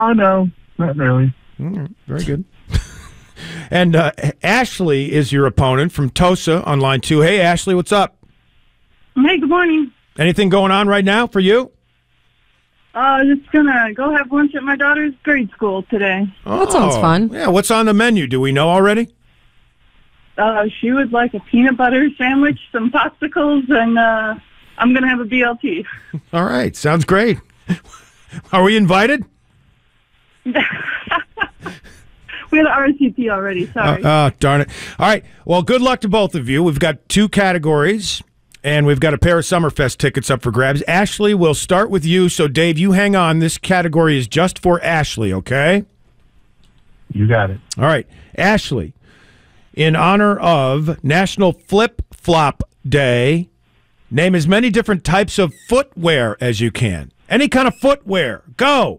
Oh, no, not really. Very good. And Ashley is your opponent from Tosa on line 2. Hey, Ashley, what's up? Hey, good morning. Anything going on right now for you? Just gonna go have lunch at my daughter's grade school today. Oh, that sounds fun. Yeah, what's on the menu? Do we know already? She would like a peanut butter sandwich, some popsicles, and I'm gonna have a BLT. All right, sounds great. Are we invited? We had an RSVP already, sorry. Darn it. All right, well, good luck to both of you. We've got 2 categories, and we've got a pair of Summerfest tickets up for grabs. Ashley, we'll start with you. So, Dave, you hang on. This category is just for Ashley, okay? You got it. All right. Ashley, in honor of National Flip-Flop Day, name as many different types of footwear as you can. Any kind of footwear. Go.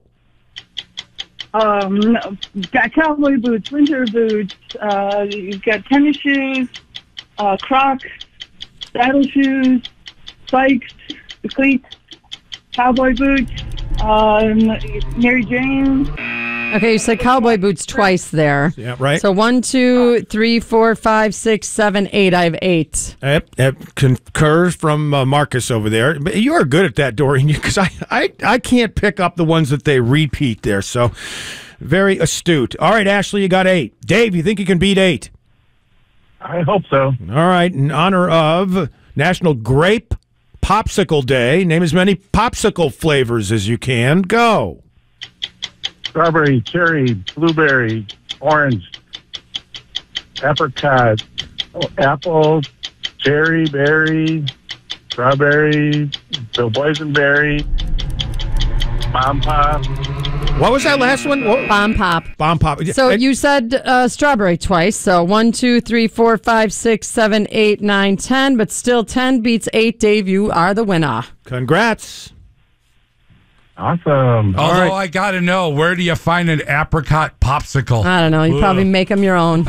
Got cowboy boots, winter boots, you've got tennis shoes, Crocs, saddle shoes, spikes, cleats, cowboy boots, Mary Jane. Okay, you said cowboy boots twice there. Yeah, right. So 1, 2, 3, 4, 5, 6, 7, 8. I have 8. Yep, concurs from Marcus over there. But you are good at that, Doreen, because I can't pick up the ones that they repeat there. So very astute. All right, Ashley, you got 8. Dave, you think you can beat 8? I hope so. All right, in honor of National Grape Popsicle Day, name as many popsicle flavors as you can. Go. Strawberry, cherry, blueberry, orange, apricot, apple, cherry, berry, strawberry, boysenberry, bomb pop. What was that last one? Bomb pop. Bomb pop. So you said strawberry twice. So 1, 2, 3, 4, 5, 6, 7, 8, 9, 10. But still 10 beats 8. Dave, you are the winner. Congrats. Awesome. Although I got to know, where do you find an apricot popsicle? I don't know. You probably make them your own.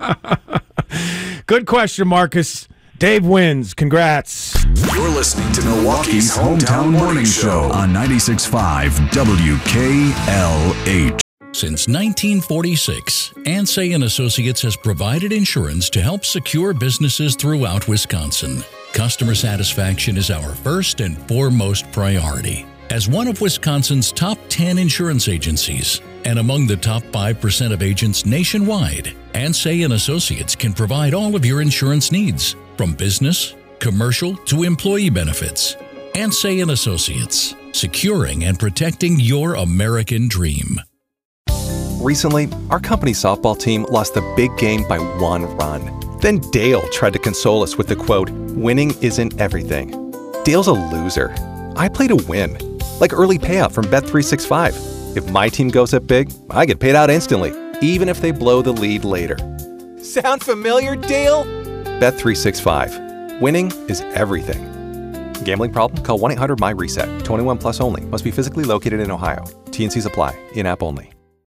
Good question, Marcus. Dave wins. Congrats. You're listening to Milwaukee's Hometown Morning Show on 96.5 WKLH. Since 1946, Ansay & Associates has provided insurance to help secure businesses throughout Wisconsin. Customer satisfaction is our first and foremost priority. As one of Wisconsin's top 10 insurance agencies and among the top 5% of agents nationwide, Ansay & Associates can provide all of your insurance needs, from business, commercial to employee benefits. Ansay & Associates, securing and protecting your American dream. Recently, our company softball team lost the big game by 1 run. Then Dale tried to console us with the quote, "Winning isn't everything." Dale's a loser. I play to win. Like early payout from Bet365. If my team goes up big, I get paid out instantly, even if they blow the lead later. Sound familiar, Dale? Bet365. Winning is everything. Gambling problem? Call 1-800-MY-RESET. 21 plus only. Must be physically located in Ohio. T&Cs apply. In-app only.